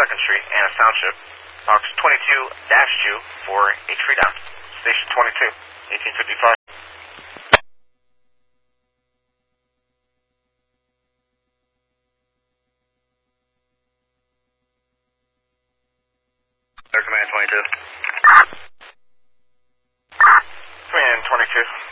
2nd Street, Annis Township. Box 22-2 for a tree down. Station 22, 1855. Command 22. Command 22.